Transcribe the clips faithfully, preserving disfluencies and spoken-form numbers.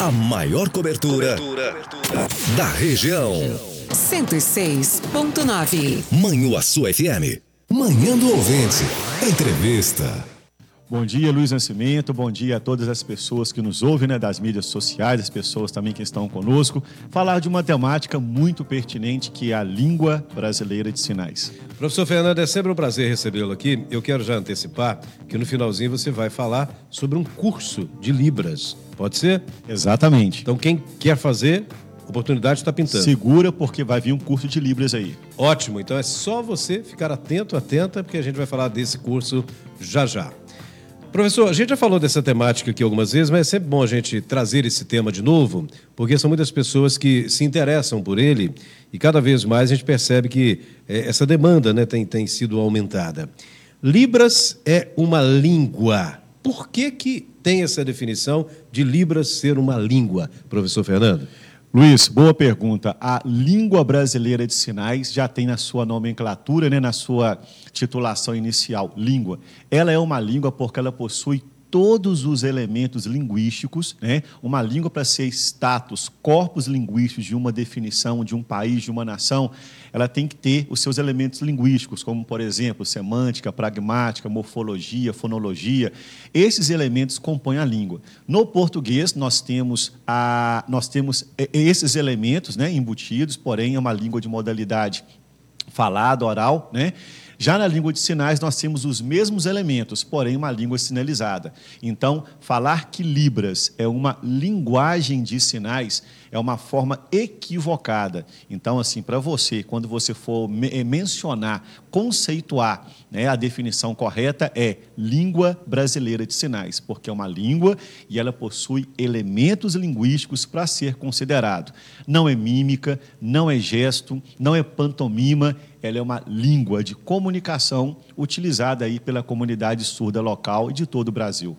A maior cobertura, cobertura. da região. cento e seis ponto nove. Manhuaçu F M. Manhã do Ouvinte. Entrevista. Bom dia, Luiz Nascimento. Bom dia a todas as pessoas que nos ouvem, né, das mídias sociais, as pessoas também que estão conosco. Falar de uma temática muito pertinente, que é a língua brasileira de sinais. Professor Fernando, é sempre um prazer recebê-lo aqui. Eu quero já antecipar que no finalzinho você vai falar sobre um curso de Libras. Pode ser? Exatamente. Então, quem quer fazer, a oportunidade está pintando. Segura, porque vai vir um curso de Libras aí. Ótimo. Então, é só você ficar atento, atenta, porque a gente vai falar desse curso já já. Professor, a gente já falou dessa temática aqui algumas vezes, mas é sempre bom a gente trazer esse tema de novo, porque são muitas pessoas que se interessam por ele e cada vez mais a gente percebe que é, essa demanda, né, tem, tem sido aumentada. Libras é uma língua. Por que que tem essa definição de Libras ser uma língua, professor Fernando? Luiz, boa pergunta. A língua brasileira de sinais já tem na sua nomenclatura, né, na sua titulação inicial, língua. Ela é uma língua porque ela possui todos os elementos linguísticos, né? Uma língua, para ser status, corpos linguísticos de uma definição, de um país, de uma nação, ela tem que ter os seus elementos linguísticos, como, por exemplo, semântica, pragmática, morfologia, fonologia. Esses elementos compõem a língua. No português, nós temos, a, nós temos esses elementos, né, embutidos, porém é uma língua de modalidade falada, oral, né? Já na língua de sinais, nós temos os mesmos elementos, porém uma língua sinalizada. Então, falar que Libras é uma linguagem de sinais é uma forma equivocada. Então, assim, para você, quando você for me mencionar, conceituar, né, a definição correta é língua brasileira de sinais, porque é uma língua e ela possui elementos linguísticos para ser considerado. Não é mímica, não é gesto, não é pantomima, ela é uma língua de comunicação utilizada aí pela comunidade surda local e de todo o Brasil.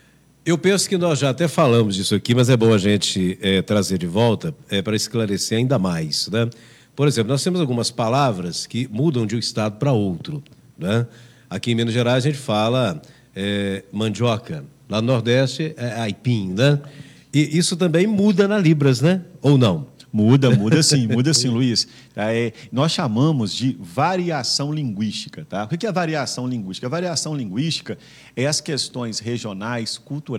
Eu penso que nós já até falamos disso aqui, mas é bom a gente é, trazer de volta é, para esclarecer ainda mais, né? Por exemplo, nós temos algumas palavras que mudam de um estado para outro, né? Aqui em Minas Gerais a gente fala é, mandioca, lá no Nordeste é aipim, né? E isso também muda na Libras, né? Ou não? Muda, muda sim, muda sim, Luiz. É, nós chamamos de variação linguística. Tá? O que é variação linguística? A variação linguística é as questões regionais, culturais,